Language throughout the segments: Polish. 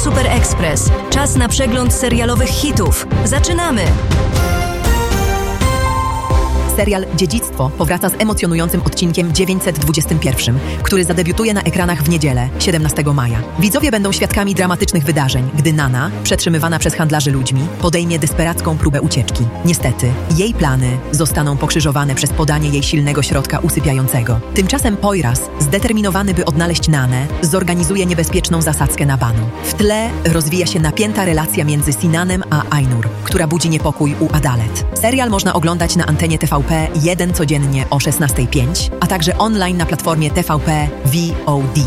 Super Express. Czas na przegląd serialowych hitów. Zaczynamy! Serial Dziedzictwo powraca z emocjonującym odcinkiem 921, który zadebiutuje na ekranach w niedzielę, 17 maja. Widzowie będą świadkami dramatycznych wydarzeń, gdy Nana, przetrzymywana przez handlarzy ludźmi, podejmie desperacką próbę ucieczki. Niestety, jej plany zostaną pokrzyżowane przez podanie jej silnego środka usypiającego. Tymczasem Poyraz, zdeterminowany by odnaleźć Nanę, zorganizuje niebezpieczną zasadzkę na Banu. W tle rozwija się napięta relacja między Sinanem a Ainur, która budzi niepokój u Adalet. Serial można oglądać na antenie TVP1 codziennie o 16:05, a także online na platformie TVP VOD.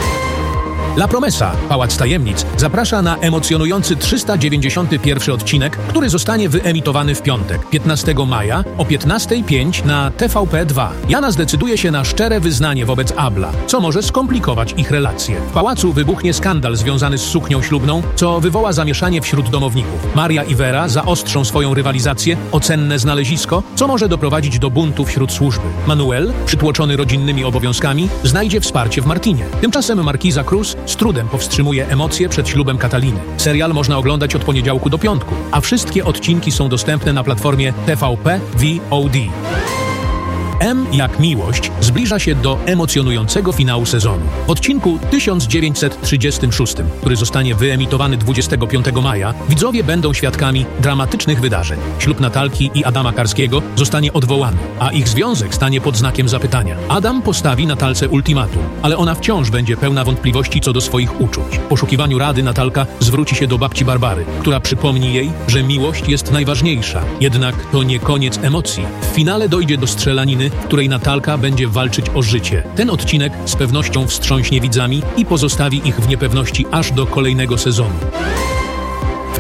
La Promesa, Pałac Tajemnic, zaprasza na emocjonujący 391 odcinek, który zostanie wyemitowany w piątek, 15 maja o 15:05 na TVP2. Jana zdecyduje się na szczere wyznanie wobec Abla, co może skomplikować ich relacje. W pałacu wybuchnie skandal związany z suknią ślubną, co wywoła zamieszanie wśród domowników. Maria i Vera zaostrzą swoją rywalizację o cenne znalezisko, co może doprowadzić do buntu wśród służby. Manuel, przytłoczony rodzinnymi obowiązkami, znajdzie wsparcie w Martinie. Tymczasem markiza Cruz z trudem powstrzymuje emocje przed ślubem Kataliny. Serial można oglądać od poniedziałku do piątku, a wszystkie odcinki są dostępne na platformie TVP VOD. M jak miłość zbliża się do emocjonującego finału sezonu. W odcinku 1936, który zostanie wyemitowany 25 maja, widzowie będą świadkami dramatycznych wydarzeń. Ślub Natalki i Adama Karskiego zostanie odwołany, a ich związek stanie pod znakiem zapytania. Adam postawi Natalce ultimatum, ale ona wciąż będzie pełna wątpliwości co do swoich uczuć. W poszukiwaniu rady Natalka zwróci się do babci Barbary, która przypomni jej, że miłość jest najważniejsza. Jednak to nie koniec emocji. W finale dojdzie do strzelaniny, w której Natalka będzie walczyć o życie. Ten odcinek z pewnością wstrząśnie widzami i pozostawi ich w niepewności aż do kolejnego sezonu. W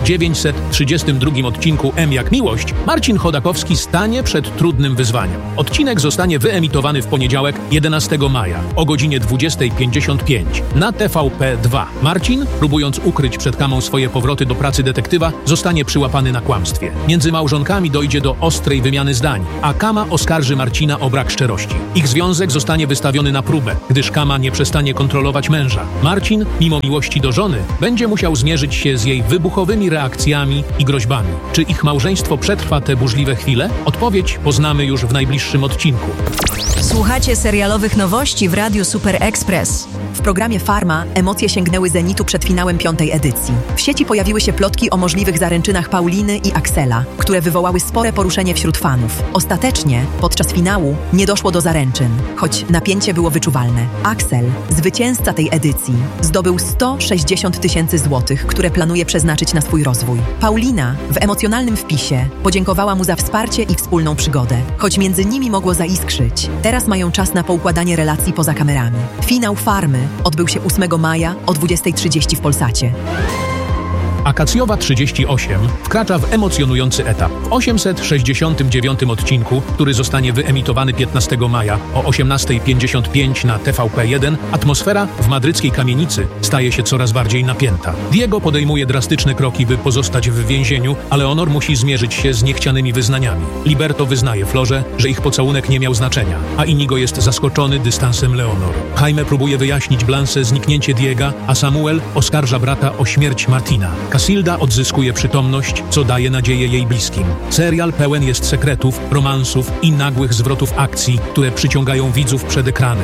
1932 odcinku M jak miłość Marcin Chodakowski stanie przed trudnym wyzwaniem. Odcinek zostanie wyemitowany w poniedziałek 11 maja o godzinie 20:55 na TVP2. Marcin, próbując ukryć przed Kamą swoje powroty do pracy detektywa, zostanie przyłapany na kłamstwie. Między małżonkami dojdzie do ostrej wymiany zdań, a Kama oskarży Marcina o brak szczerości. Ich związek zostanie wystawiony na próbę, gdyż Kama nie przestanie kontrolować męża. Marcin, mimo miłości do żony, będzie musiał zmierzyć się z jej wybuchowymi reakcjami i groźbami. Czy ich małżeństwo przetrwa te burzliwe chwile? Odpowiedź poznamy już w najbliższym odcinku. Słuchacie serialowych nowości w Radiu Super Express. W programie Farma emocje sięgnęły zenitu przed finałem 5. edycji. W sieci pojawiły się plotki o możliwych zaręczynach Pauliny i Axela, które wywołały spore poruszenie wśród fanów. Ostatecznie, podczas finału, nie doszło do zaręczyn, choć napięcie było wyczuwalne. Axel, zwycięzca tej edycji, zdobył 160 000 złotych, które planuje przeznaczyć na swój rozwój. Paulina w emocjonalnym wpisie podziękowała mu za wsparcie i wspólną przygodę, choć między nimi mogło zaiskrzyć. Teraz mają czas na poukładanie relacji poza kamerami. Finał Farmy odbył się 8 maja o 20:30 w Polsacie. Akacjowa 38 wkracza w emocjonujący etap. W 869 odcinku, który zostanie wyemitowany 15 maja o 18:55 na TVP1, atmosfera w madryckiej kamienicy staje się coraz bardziej napięta. Diego podejmuje drastyczne kroki, by pozostać w więzieniu, a Leonor musi zmierzyć się z niechcianymi wyznaniami. Liberto wyznaje Florze, że ich pocałunek nie miał znaczenia, a Inigo jest zaskoczony dystansem Leonor. Jaime próbuje wyjaśnić Blanche zniknięcie Diega, a Samuel oskarża brata o śmierć Martina. Casilda odzyskuje przytomność, co daje nadzieję jej bliskim. Serial pełen jest sekretów, romansów i nagłych zwrotów akcji, które przyciągają widzów przed ekrany.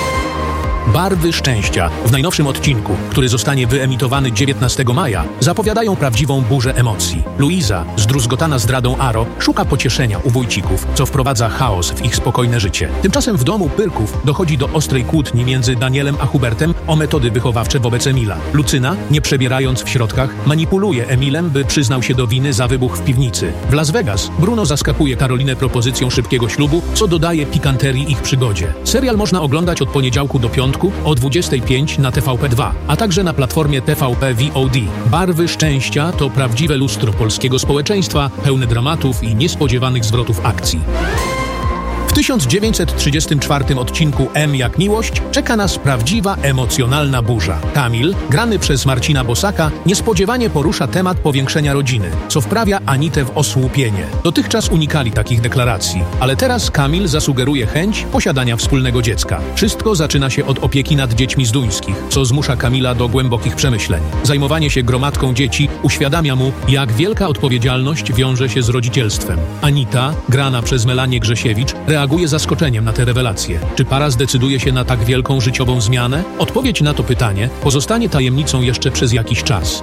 Barwy szczęścia w najnowszym odcinku, który zostanie wyemitowany 19 maja, zapowiadają prawdziwą burzę emocji. Luiza, zdruzgotana zdradą Aro, szuka pocieszenia u wujcików, co wprowadza chaos w ich spokojne życie. Tymczasem w domu Pyrków dochodzi do ostrej kłótni między Danielem a Hubertem o metody wychowawcze wobec Emila. Lucyna, nie przebierając w środkach, manipuluje Emilem, by przyznał się do winy za wybuch w piwnicy. W Las Vegas Bruno zaskakuje Karolinę propozycją szybkiego ślubu, co dodaje pikanterii ich przygodzie. Serial można oglądać od poniedziałku do piątku o 20:05 na TVP2, a także na platformie TVP VOD. Barwy szczęścia to prawdziwe lustro polskiego społeczeństwa, pełne dramatów i niespodziewanych zwrotów akcji. W 1934 odcinku M jak miłość czeka nas prawdziwa, emocjonalna burza. Kamil, grany przez Marcina Bosaka, niespodziewanie porusza temat powiększenia rodziny, co wprawia Anitę w osłupienie. Dotychczas unikali takich deklaracji, ale teraz Kamil zasugeruje chęć posiadania wspólnego dziecka. Wszystko zaczyna się od opieki nad dziećmi z Duńskich, co zmusza Kamila do głębokich przemyśleń. Zajmowanie się gromadką dzieci uświadamia mu, jak wielka odpowiedzialność wiąże się z rodzicielstwem. Anita, grana przez Melanię Grzesiewicz, reaguje zaskoczeniem na te rewelacje. Czy para zdecyduje się na tak wielką życiową zmianę? Odpowiedź na to pytanie pozostanie tajemnicą jeszcze przez jakiś czas.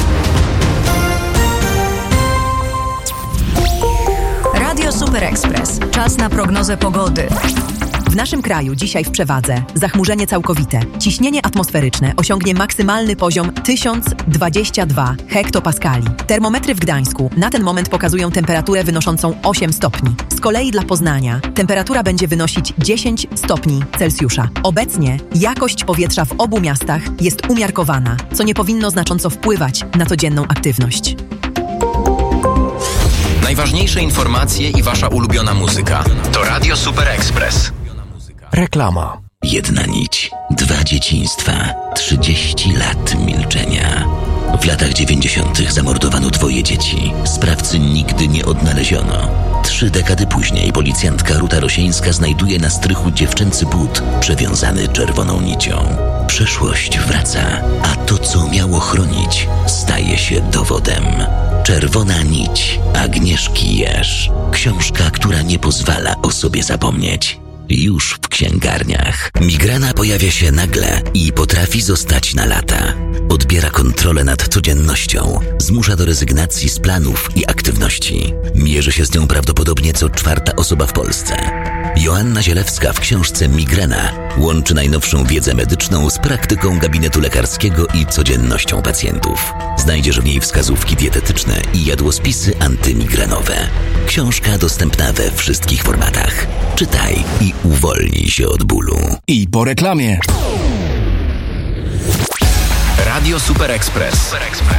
Radio Super Express. Czas na prognozę pogody. W naszym kraju dzisiaj w przewadze zachmurzenie całkowite. Ciśnienie atmosferyczne osiągnie maksymalny poziom 1022 hektopaskali. Termometry w Gdańsku na ten moment pokazują temperaturę wynoszącą 8 stopni. Z kolei dla Poznania temperatura będzie wynosić 10 stopni Celsjusza. Obecnie jakość powietrza w obu miastach jest umiarkowana, co nie powinno znacząco wpływać na codzienną aktywność. Najważniejsze informacje i wasza ulubiona muzyka to Radio Super Express. Reklama. Jedna nić, 2 dzieciństwa, 30 lat milczenia. W latach 90. zamordowano 2 dzieci. Sprawcy nigdy nie odnaleziono. 3 dekady później policjantka Ruta Rosieńska znajduje na strychu dziewczęcy but przewiązany czerwoną nicią. Przeszłość wraca, a to, co miało chronić, staje się dowodem. Czerwona nić Agnieszki Jerz. Książka, która nie pozwala o sobie zapomnieć. Już w księgarniach. Migrena pojawia się nagle i potrafi zostać na lata. Odbiera kontrolę nad codziennością, zmusza do rezygnacji z planów i aktywności. Mierzy się z nią prawdopodobnie co 4. osoba w Polsce. Joanna Zielewska w książce Migrena łączy najnowszą wiedzę medyczną z praktyką gabinetu lekarskiego i codziennością pacjentów. Znajdziesz w niej wskazówki dietetyczne i jadłospisy antymigrenowe. Książka dostępna we wszystkich formatach. Czytaj i uwolnij się od bólu. I po reklamie. Radio Super Express.